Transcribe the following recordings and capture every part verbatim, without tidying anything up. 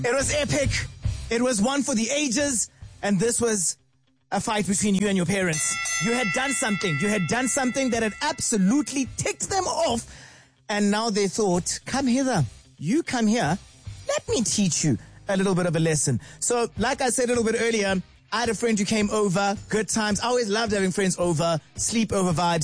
It was epic. It was one for the ages. And this was a fight between you and your parents. You had done something. You had done something that had absolutely ticked them off. And now they thought, come hither. You come here. Let me teach you a little bit of a lesson. So, like I said a little bit earlier, I had a friend who came over. Good times. I always loved having friends over. Sleepover vibes.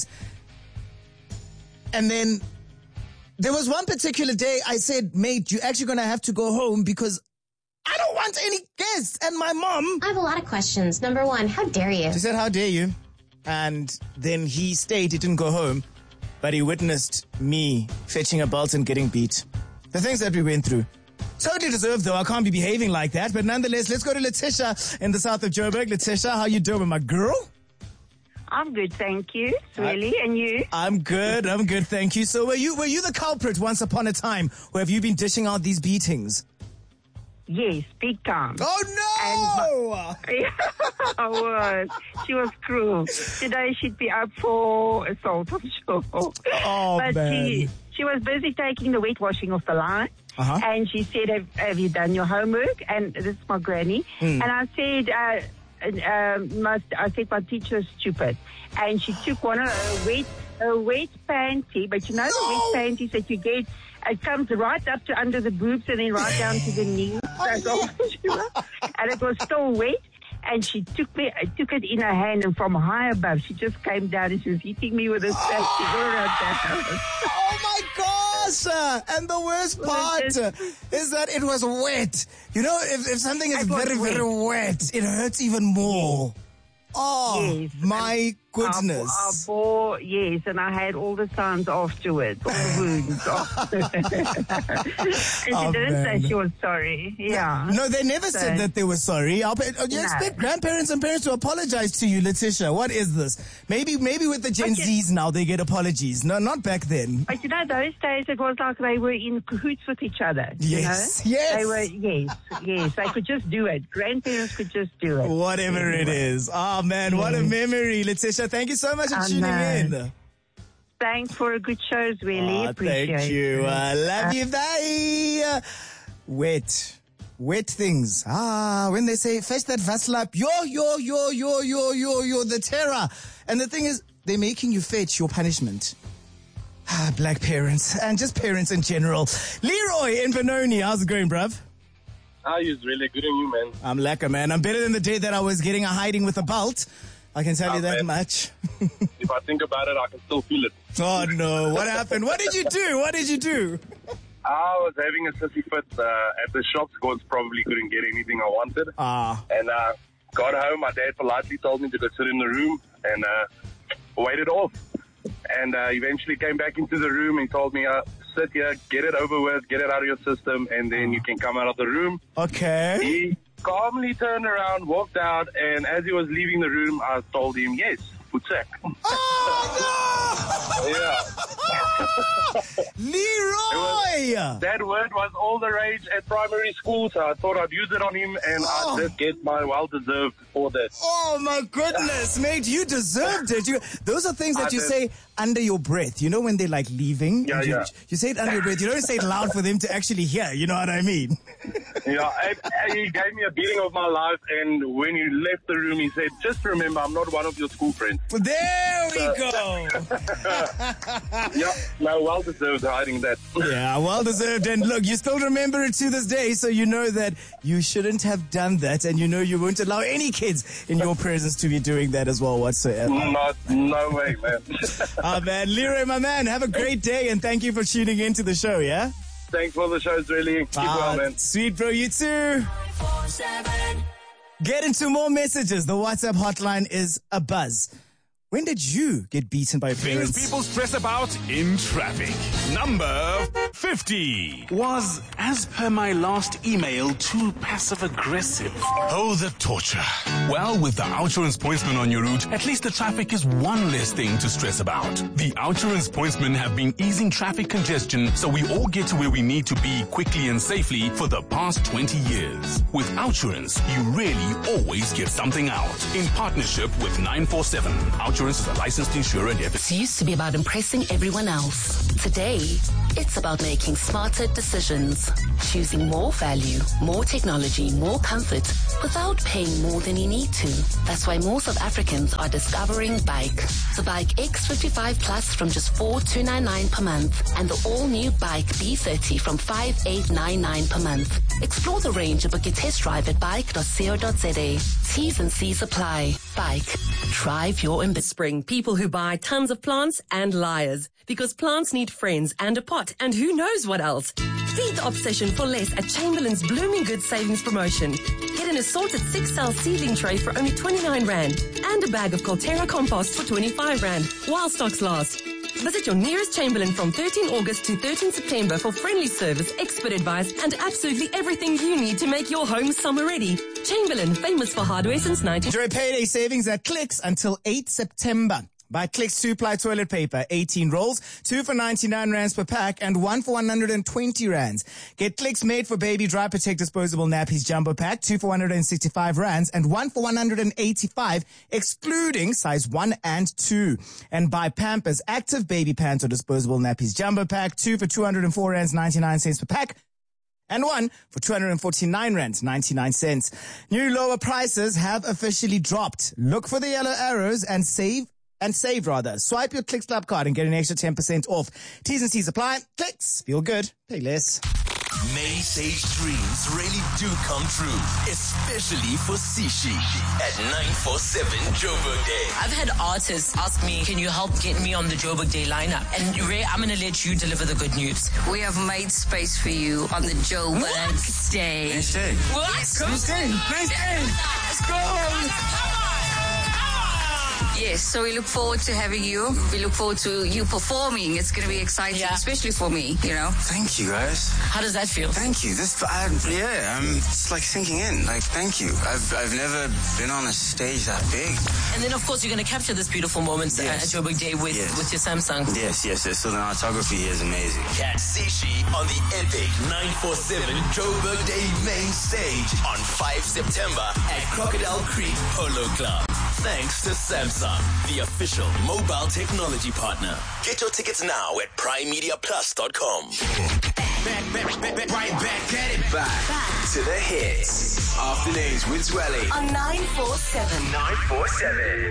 And then there was one particular day I said, mate, you're actually going to have to go home because I don't want any guests. And my mom... I have a lot of questions. Number one, how dare you? She said, how dare you? And then he stayed. He didn't go home. But he witnessed me fetching a belt and getting beat. The things that we went through. Totally deserved, though. I can't be behaving like that. But nonetheless, let's go to Letitia in the south of Joburg. Letitia, how you doing, my girl? I'm good, thank you. Really, I, and you? I'm good. I'm good, thank you. So, were you were you the culprit once upon a time, or have you been dishing out these beatings? Yes, big time. Oh no! And, yeah, I was. She was cruel. Today she'd be up for assault, I'm sure. Oh but man! She, she was busy taking the wet washing off the line. Uh-huh. And she said, have, have you done your homework? And this is my granny. Mm. And I said, uh, uh, must, I said, my teacher is stupid. And she took one of her wet, a wet panty, but you know the wet panties that you get, it comes right up to under the boobs and then right down to the knees. That's all. And it was still wet. And she took me, took it in her hand, and from high above, she just came down and she was hitting me with a stick all around that house. Oh my gosh! And the worst part is that it was wet. You know, if, if something is very, wet. very wet, it hurts even more. Oh, yes. My goodness. I, I bore, yes, and I had all the signs afterwards, all the wounds. And she oh, didn't man. say she was sorry. Yeah. No, they never so, said that they were sorry. I'll, you no. expect grandparents and parents to apologize to you, Letitia. What is this? Maybe maybe with the Gen Zs now they get apologies. No, not back then. But you know, those days it was like they were in cahoots with each other. Yes, you know? yes. They were, yes, yes. They could just do it. Grandparents could just do it. Whatever anyway. it is. Oh, man, yes. What a memory, Letitia. Thank you so much for I tuning know. in. Thanks for a good show, really. Oh, Appreciate thank you. it. I love uh, you. Bye. Wet. Wet things. Ah, when they say, fetch that vaslap, yo, yo, yo, yo, yo, yo, yo, the terror. And the thing is, they're making you fetch your punishment. Ah, black parents. And just parents in general. Leroy in Benoni. How's it going, bruv? How you? Really good on you, man. I'm lekker, man. I'm better than the day that I was getting a hiding with a belt. I can tell oh, you that man. much. If I think about it, I can still feel it. Oh, no. What happened? What did you do? What did you do? I was having a sissy fit uh, at the shops because probably couldn't get anything I wanted. Ah. And uh, got home. My dad politely told me to go sit in the room and uh, waited off. And uh, eventually came back into the room and told me, uh, sit here, get it over with, get it out of your system, and then you can come out of the room. Okay. He calmly turned around, walked out, and as he was leaving the room, I told him, yes, Futsak. Oh, no! Yeah. Leroy! Was, that word was all the rage at primary school, so I thought I'd use it on him, and oh. I did get my well-deserved for that. Oh, my goodness, mate, you deserved it. You, those are things that I you did. say under your breath. You know when they're, like, leaving? Yeah, you, yeah. You say it under your breath. You don't say it loud for them to actually hear. You know what I mean? Yeah, and, and he gave me a beating of my life, and when he left the room, he said, just remember, I'm not one of your school friends. There we so, go. Yeah, no, well-deserved hiding that. Yeah, well-deserved. And look, you still remember it to this day, so you know that you shouldn't have done that, and you know you won't allow any kids in your presence to be doing that as well whatsoever. Not, no way, man. Oh, man. Leroy, my man, have a great day, and thank you for tuning into the show, yeah? Thanks for the show, really. Keep ah, well, man. Sweet, bro. You too. Get into more messages. The WhatsApp hotline is a buzz. When did you get beaten by parents? Things people stress about in traffic. Number fifty was, as per my last email, too passive-aggressive. Oh, the torture. Well, with the Outsurance Pointsman on your route, at least the traffic is one less thing to stress about. The Outsurance Pointsmen have been easing traffic congestion so we all get to where we need to be quickly and safely for the past twenty years. With Outsurance, you really always get something out. In partnership with nine four seven, Outsurance is a licensed insurer. It used to be about impressing everyone else. Today, It's about making smarter decisions. Choosing more value, more technology, more comfort without paying more than you need to. That's why more South Africans are discovering Bike. The Bike X fifty-five Plus from just four thousand two hundred ninety-nine per month and the all-new Bike B thirty from five thousand eight hundred ninety-nine per month. Explore the range and book your test drive at bike dot co dot za. T's and C's apply. Bike. Drive your ambition. Spring, people who buy tons of plants and liars. Because plants need friends and a pot and who knows what else. Feed the obsession for less at Chamberlain's Blooming Goods Savings Promotion. Get an assorted six-cell seedling tray for only twenty-nine rand and a bag of Colterra compost for twenty-five rand while stocks last. Visit your nearest Chamberlain from thirteenth August to thirteenth September for friendly service, expert advice, and absolutely everything you need to make your home summer ready. Chamberlain, famous for hardware since nineteen... Enjoy payday savings at Clicks until eighth September. Buy Clicks two-ply toilet paper, eighteen rolls, two for ninety-nine rands per pack, and one for one hundred twenty rands. Get Clicks Made for Baby Dry Protect Disposable Nappies Jumbo Pack, two for one hundred sixty-five rands, and one for one hundred eighty-five, excluding size one and two. And buy Pampers Active Baby Pants or Disposable Nappies Jumbo Pack, two for two hundred four rands, ninety-nine cents per pack, and one for two hundred forty-nine rand, ninety-nine cents. New lower prices have officially dropped. Look for the yellow arrows and save And save rather. Swipe your Clicks Club card and get an extra ten percent off. T's and C's apply. Clicks. Feel good. Pay less. May Sage dreams really do come true, especially for Sishi at nine four seven Joburg Day. I've had artists ask me, can you help get me on the Joburg Day lineup? And Ray, I'm going to let you deliver the good news. We have made space for you on the Joburg what? Day. Nice day. What? Yes, nice day. Nice day. Let's go. Yes, so we look forward to having you. We look forward to you performing. It's going to be exciting, yeah. especially for me, you know. Thank you, guys. How does that feel? Thank you. This, I, yeah, I'm it's like sinking in. Like, thank you. I've I've never been on a stage that big. And then, of course, you're going to capture this beautiful moment yes. at Joburg Day with, yes. with your Samsung. Yes, yes, yes. So the cinematography here is amazing. Catch Sishi on the epic nine four seven Joburg Day main stage on fifth September at Crocodile Creek Polo Club. Thanks to Samsung, the official mobile technology partner. Get your tickets now at prime media plus dot com. Back, back, back, back, right back at it. Back, back to the hits. Afternoons with Zwelly. On nine four seven. nine four seven.